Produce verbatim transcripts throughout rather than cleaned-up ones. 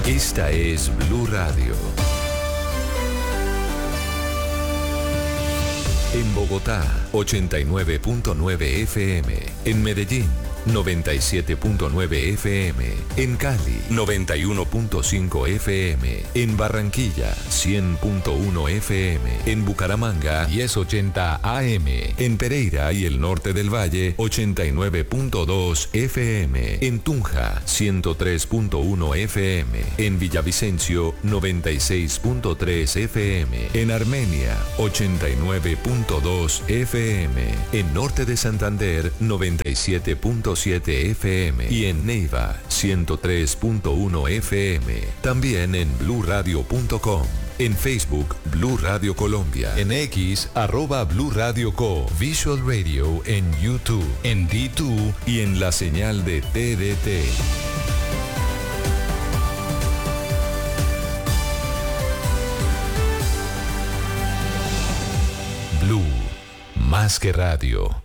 Esta es Blue Radio. En Bogotá, ochenta y nueve punto nueve F M. En Medellín, noventa y siete punto nueve F M. En Cali, noventa y uno punto cinco F M. En Barranquilla, cien punto uno F M. En Bucaramanga, diez ochenta A M. En Pereira y el norte del Valle, ochenta y nueve punto dos F M. En Tunja, ciento tres punto uno F M. En Villavicencio, noventa y seis punto tres F M. En Armenia, ochenta y nueve punto dos F M. En Norte de Santander, noventa y siete punto siete F M. Y en Neiva, ciento tres punto uno F M. También en blue radio punto com. En Facebook, Blue Radio Colombia. En X, arroba Blue Radio Co. Visual Radio en YouTube. En D dos y en la señal de T D T. Blue, más que radio.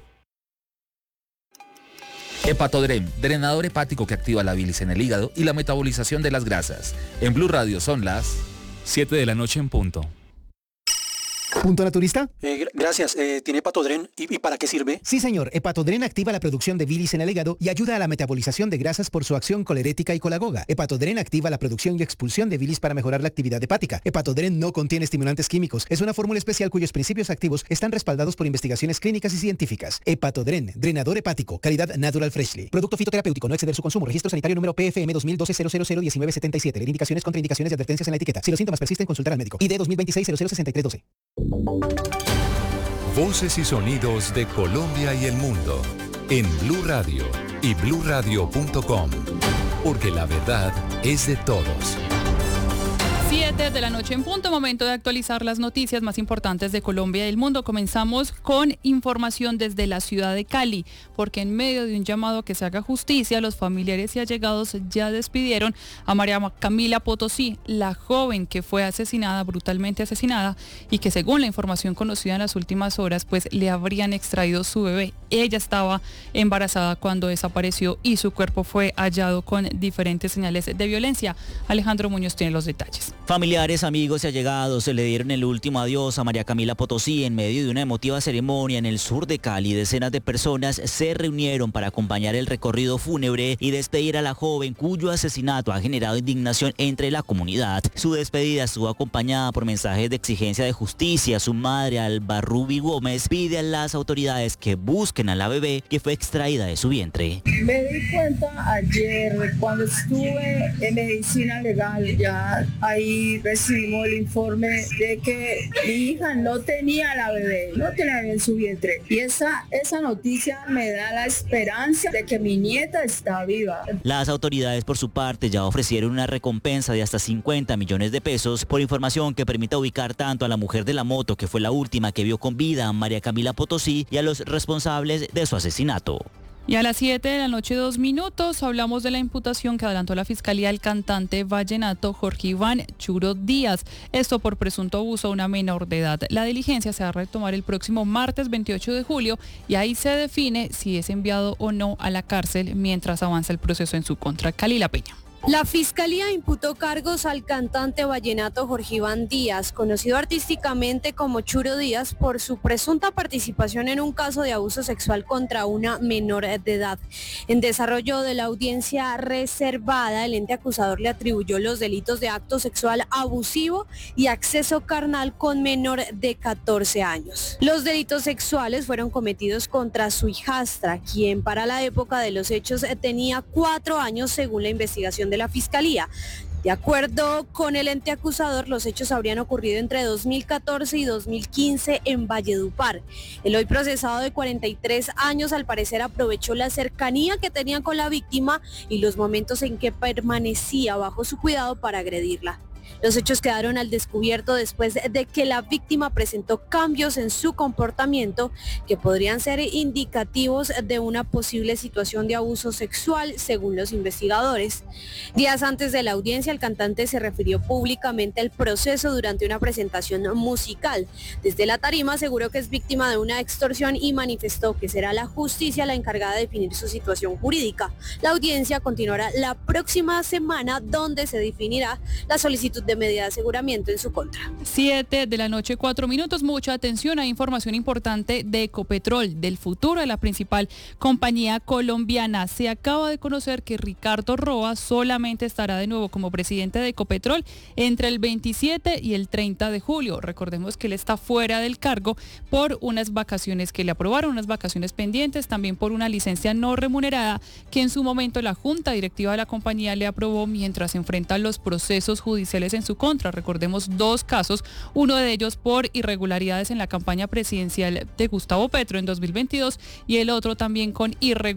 Hepatodren, drenador hepático que activa la bilis en el hígado y la metabolización de las grasas. En Blue Radio son las siete de la noche en punto. ¿Punto naturista? Eh, gracias. Eh, ¿Tiene Hepatodren? ¿Y, ¿Y para qué sirve? Sí, señor. Hepatodren activa la producción de bilis en el hígado y ayuda a la metabolización de grasas por su acción colerética y colagoga. Hepatodren activa la producción y expulsión de bilis para mejorar la actividad hepática. Hepatodren no contiene estimulantes químicos. Es una fórmula especial cuyos principios activos están respaldados por investigaciones clínicas y científicas. Hepatodren, drenador hepático, calidad Natural Freshly. Producto fitoterapéutico, no exceder su consumo. Registro sanitario número P F M dos mil doce cero cero cero diecinueve setenta y siete. Leer indicaciones, contraindicaciones y advertencias en la etiqueta. Si los síntomas persisten, consultar al médico. I D dos mil veintiséis cero cero sesenta y tres doce. Voces y sonidos de Colombia y el mundo en Blue Radio y blue radio punto com, porque la verdad es de todos. siete de la noche en punto, momento de actualizar las noticias más importantes de Colombia y el mundo. Comenzamos con información desde la ciudad de Cali, porque en medio de un llamado a que se haga justicia, los familiares y allegados ya despidieron a María Camila Potosí, la joven que fue asesinada, brutalmente asesinada, y que según la información conocida en las últimas horas, pues le habrían extraído su bebé. Ella estaba embarazada cuando desapareció y su cuerpo fue hallado con diferentes señales de violencia. Alejandro Muñoz tiene los detalles. Familiares, amigos y allegados se le dieron el último adiós a María Camila Potosí en medio de una emotiva ceremonia en el sur de Cali. Decenas de personas se reunieron para acompañar el recorrido fúnebre y despedir a la joven cuyo asesinato ha generado indignación entre la comunidad. Su despedida estuvo acompañada por mensajes de exigencia de justicia. Su madre, Alba Ruby Gómez, pide a las autoridades que busquen a la bebé que fue extraída de su vientre. Me di cuenta ayer cuando estuve en medicina legal, ya ahí recibimos el informe de que mi hija no tenía la bebé, no tenía bebé en su vientre. Y esa, esa noticia me da la esperanza de que mi nieta está viva. Las autoridades, por su parte, ya ofrecieron una recompensa de hasta cincuenta millones de pesos por información que permita ubicar tanto a la mujer de la moto, que fue la última que vio con vida a María Camila Potosí, y a los responsables de su asesinato. Y a las siete de la noche, dos minutos, hablamos de la imputación que adelantó la Fiscalía al cantante vallenato Jorge Iván Churo Díaz. Esto por presunto abuso a una menor de edad. La diligencia se va a retomar el próximo martes veintiocho de julio y ahí se define si es enviado o no a la cárcel mientras avanza el proceso en su contra. Calila Peña. La Fiscalía imputó cargos al cantante vallenato Jorge Iván Díaz, conocido artísticamente como Churo Díaz, por su presunta participación en un caso de abuso sexual contra una menor de edad. En desarrollo de la audiencia reservada, el ente acusador le atribuyó los delitos de acto sexual abusivo y acceso carnal con menor de catorce años. Los delitos sexuales fueron cometidos contra su hijastra, quien para la época de los hechos tenía cuatro años según la investigación de la Fiscalía. De acuerdo con el ente acusador, los hechos habrían ocurrido entre dos mil catorce y dos mil quince en Valledupar. El hoy procesado de cuarenta y tres años al parecer aprovechó la cercanía que tenía con la víctima y los momentos en que permanecía bajo su cuidado para agredirla. Los hechos quedaron al descubierto después de que la víctima presentó cambios en su comportamiento que podrían ser indicativos de una posible situación de abuso sexual, según los investigadores. Días antes de la audiencia, el cantante se refirió públicamente al proceso durante una presentación musical. Desde la tarima aseguró que es víctima de una extorsión y manifestó que será la justicia la encargada de definir su situación jurídica. La audiencia continuará la próxima semana, donde se definirá la solicitud de medida de aseguramiento en su contra. Siete de la noche, cuatro minutos. Mucha atención, hay información importante de Ecopetrol, del futuro de la principal compañía colombiana. Se acaba de conocer que Ricardo Roa solamente estará de nuevo como presidente de Ecopetrol entre el veintisiete y el treinta de julio. Recordemos que él está fuera del cargo por unas vacaciones que le aprobaron, unas vacaciones pendientes, también por una licencia no remunerada que en su momento la Junta Directiva de la compañía le aprobó mientras enfrenta los procesos judiciales en su contra. Recordemos dos casos, uno de ellos por irregularidades en la campaña presidencial de Gustavo Petro en dos mil veintidós y el otro también con irregularidades